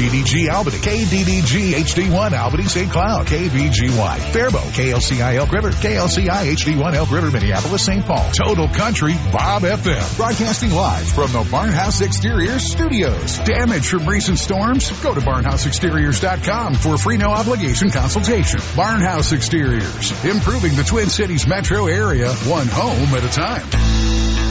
KDDG Albany, KDDG HD1 Albany St. Cloud, KVGY Faribault, KLCI Elk River, KLCI HD1 Elk River Minneapolis St. Paul. Total Country Bob FM. Broadcasting live from the Barnhouse Exteriors studios. Damage from recent storms? Go to barnhouseexteriors.com for a free no obligation consultation. Barnhouse Exteriors, improving the Twin Cities metro area, one home at a time.